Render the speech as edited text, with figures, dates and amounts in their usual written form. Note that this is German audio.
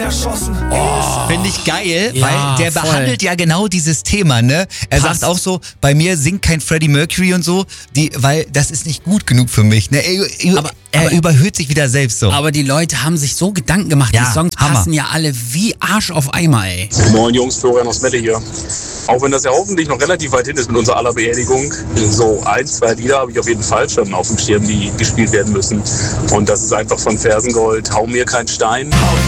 erschossen. Finde ich geil, Ja, weil der voll. behandelt ja genau dieses Thema, ne? Er Passt. sagt auch so, bei mir singt kein Freddie Mercury und so, weil das ist nicht gut genug für mich, ne? Er überhöht sich wieder selbst so. Aber die Leute haben sich so Gedanken gemacht. Ja, Die Songs Hammer. passen ja alle wie Arsch auf Eimer, ey. Moin Jungs, Florian aus Melle hier. Auch wenn das ja hoffentlich noch relativ weit hin ist mit unserer aller Beerdigung, so 1, 2 Lieder habe ich auf jeden Fall schon auf dem Schirm, die gespielt werden müssen. Und das ist einfach von Fersengold, Hau mir kein Stein. Hau